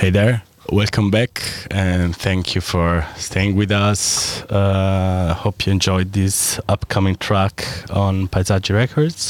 Hey there, welcome back, and thank you for staying with us. Hope you enjoyed this upcoming track on Paisaggi Records.